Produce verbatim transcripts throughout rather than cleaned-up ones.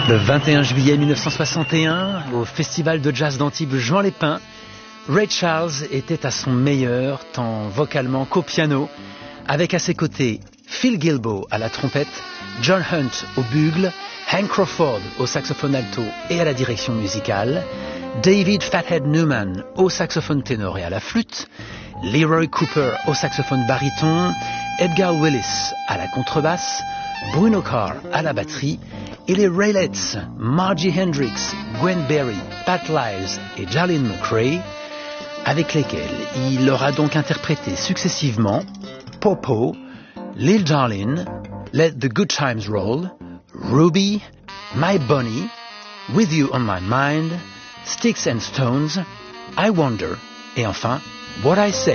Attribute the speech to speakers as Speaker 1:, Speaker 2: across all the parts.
Speaker 1: Le vingt et un juillet mille neuf cent soixante et un, au Festival de jazz d'Antibes Jean Lépin, Ray Charles était à son meilleur, tant vocalement qu'au piano, avec à ses côtés Phil Gilbo à la trompette, John Hunt au bugle, Hank Crawford au saxophone alto et à la direction musicale, David Fathead Newman au saxophone ténor et à la flûte, Leroy Cooper au saxophone baryton, Edgar Willis à la contrebasse, Bruno Carr à la batterie et les Raelettes, Margie Hendrix, Gwen Berry, Pat Lives et Jarlene McRae, avec lesquels il aura donc interprété successivement Popo, Lil Darlin', Let the Good Times Roll, Ruby, My Bonnie, With You on My Mind, Sticks and Stones, I Wonder et enfin What I Say.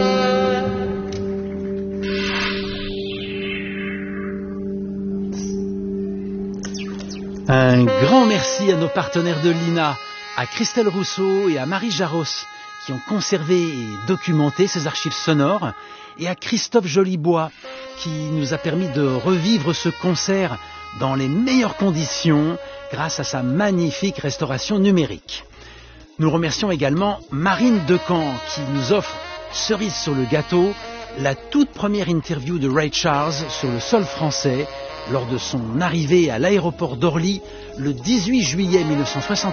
Speaker 1: Un grand merci à nos partenaires de l'I N A, à Christelle Rousseau et à Marie Jaros qui ont conservé et documenté ces archives sonores, et à Christophe Jolibois qui nous a permis de revivre ce concert dans les meilleures conditions grâce à sa magnifique restauration numérique. Nous remercions également Marine Decamp qui nous offre, cerise sur le gâteau, la toute première interview de Ray Charles sur le sol français lors de son arrivée à l'aéroport d'Orly le dix-huit juillet mille neuf cent soixante.